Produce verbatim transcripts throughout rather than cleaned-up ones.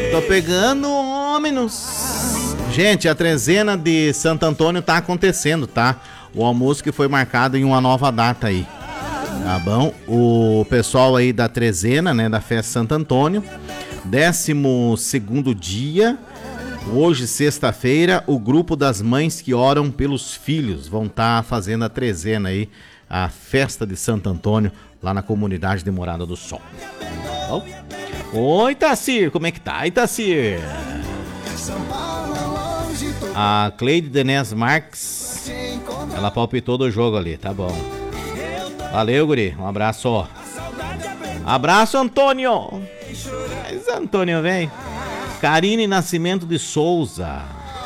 Tô pegando homens. Gente, a trezena de Santo Antônio tá acontecendo, tá? O almoço que foi marcado em uma nova data aí. Tá bom? O pessoal aí da trezena, né, da festa Santo Antônio, décimo segundo dia, hoje, sexta-feira, o grupo das mães que oram pelos filhos vão estar fazendo a trezena aí, a festa de Santo Antônio, lá na comunidade de Morada do Sol. Bom? Oi, Itacir, como é que tá, Itacir? A Cleide Denez Marques, ela palpitou do jogo ali, tá bom. Valeu, guri, um abraço. Abraço, Antônio. Mas, Antônio, vem. Karine Nascimento de Souza.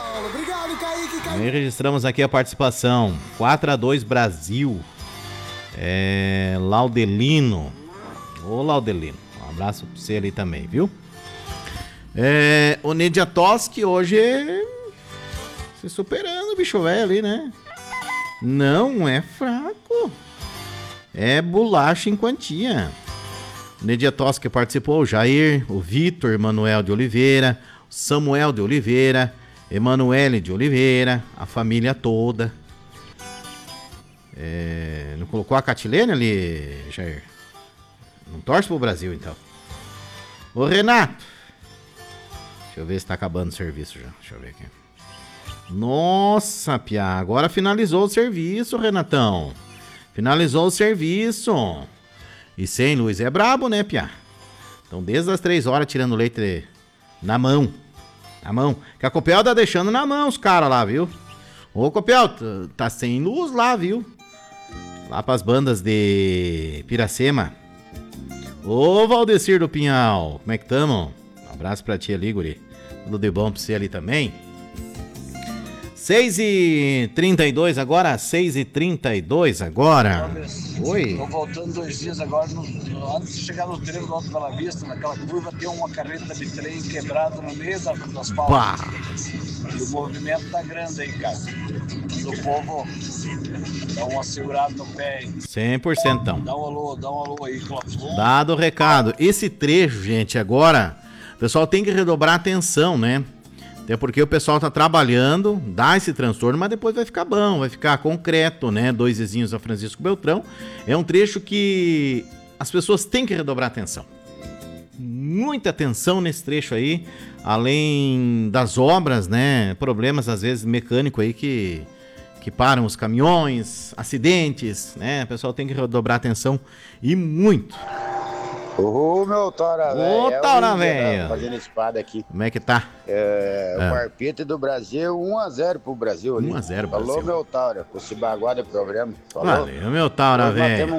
E registramos aqui a participação. quatro a dois Brasil. É, Laudelino. Ô, Laudelino, um abraço pra você ali também, viu? É, o Nediatoski hoje se superando, o bicho velho ali, né? Não é fraco. É bolacha em quantia. O Nediatoski participou, o Jair, o Vitor Emanuel de Oliveira, o Samuel de Oliveira, Emanuele de Oliveira, a família toda. É, não colocou a Catilene ali, Jair? Não torce pro Brasil, então. Ô, Renato. Deixa eu ver se tá acabando o serviço já. Deixa eu ver aqui. Nossa, Pia, agora finalizou o serviço, Renatão. Finalizou o serviço. E sem luz é brabo, né, Pia? Então, desde as três horas, tirando leite na mão. Na mão. Que a Copel tá deixando na mão os caras lá, viu? Ô, Copel, tá sem luz lá, viu? Lá pras bandas de Piracema. Ô, Valdecir do Pinhal, como é que tamo? Um abraço pra ti ali, guri. Tudo de bom pra você ali também. seis e trinta e dois agora, seis e trinta e dois agora. Oi. Tô voltando dois dias agora, no, antes de chegar no trevo do Alto Bela Vista, naquela curva, tem uma carreta de trem quebrada no meio da, do asfalto. Bah. E o movimento tá grande aí, cara. O povo dá uma segurada no pé aí. cem por cento então. Dá um alô, dá um alô aí, Clóvis. Dado o recado. Esse trecho, gente, agora, o pessoal tem que redobrar a atenção, né? Até porque o pessoal tá trabalhando, dá esse transtorno, mas depois vai ficar bom, vai ficar concreto, né? Dois vizinhos a Francisco Beltrão. É um trecho que as pessoas têm que redobrar atenção. Muita atenção nesse trecho aí, além das obras, né? Problemas, às vezes, mecânicos aí que, que param os caminhões, acidentes, né? O pessoal tem que redobrar atenção e muito. Ô, meu Tora, velho. Ô, Tora, velho. Fazendo espada aqui. Como é que tá? É, é. O Parpite do Brasil, um a zero pro Brasil ali. um a zero Brasil. Falou, meu Taura, com esse baguá de programa. Falou. Valeu, meu Taura, velho.